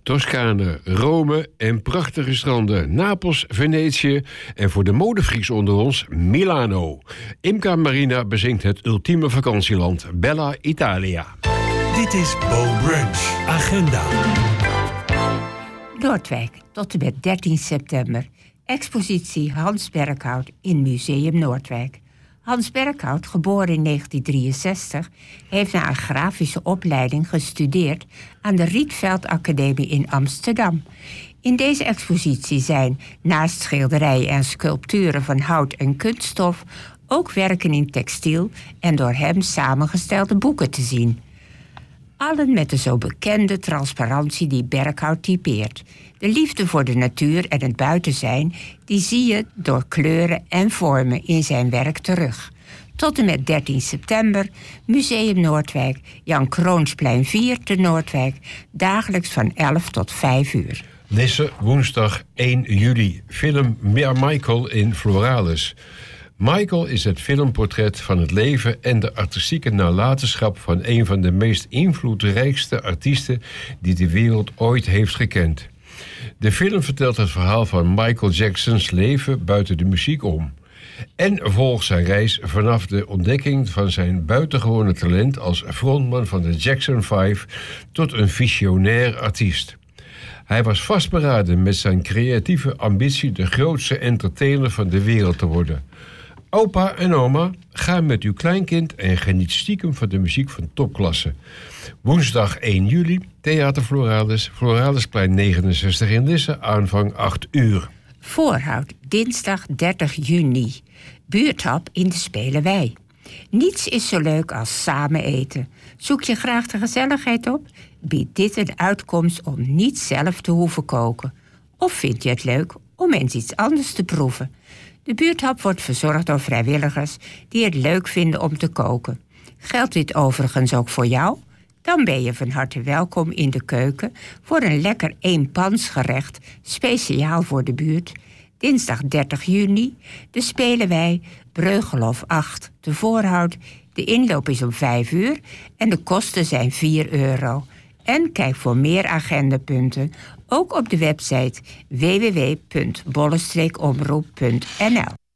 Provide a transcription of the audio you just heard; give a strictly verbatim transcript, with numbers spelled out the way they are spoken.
Toscane, Rome en prachtige stranden. Napels, Venetië en voor de modefreaks onder ons Milano. Imca Marina bezingt het ultieme vakantieland. Bella Italia. Dit is Bo Brunch Agenda. Noordwijk, tot en met dertien september. Expositie Hans Berkhout in Museum Noordwijk. Hans Berkhout, geboren in negentien drieënzestig... heeft na een grafische opleiding gestudeerd aan de Rietveld Academie in Amsterdam. In deze expositie zijn, naast schilderijen en sculpturen van hout en kunststof, ook werken in textiel en door hem samengestelde boeken te zien. Allen met de zo bekende transparantie die Berkhout typeert. De liefde voor de natuur en het buiten zijn, die zie je door kleuren en vormen in zijn werk terug. Tot en met dertien september, Museum Noordwijk, Jan Kroonsplein vier te Noordwijk, dagelijks van elf tot vijf uur. Lisse, woensdag één juli, film Michael in Floralis. Michael is het filmportret van het leven en de artistieke nalatenschap van een van de meest invloedrijkste artiesten die de wereld ooit heeft gekend. De film vertelt het verhaal van Michael Jacksons leven buiten de muziek om. En volgt zijn reis vanaf de ontdekking van zijn buitengewone talent als frontman van de Jackson vijf tot een visionair artiest. Hij was vastberaden met zijn creatieve ambitie de grootste entertainer van de wereld te worden. Opa en oma, ga met uw kleinkind en geniet stiekem van de muziek van topklasse. Woensdag één juli, Theater Floralis, Floralisplein negenenzestig in Lisse, aanvang acht uur. Voorhout, dinsdag dertig juni. Buurthap in de Spelerwei. Niets is zo leuk als samen eten. Zoek je graag de gezelligheid op? Biedt dit een uitkomst om niet zelf te hoeven koken. Of vind je het leuk om eens iets anders te proeven? De buurthap wordt verzorgd door vrijwilligers die het leuk vinden om te koken. Geldt dit overigens ook voor jou? Dan ben je van harte welkom in de keuken voor een lekker eenpansgerecht, speciaal voor de buurt. Dinsdag dertig juni, de Spelerwei, Breugelhof acht, te Voorhout. De inloop is om vijf uur en de kosten zijn vier euro. En kijk voor meer agendapunten ook op de website w w w punt bolle streek omroep punt n l.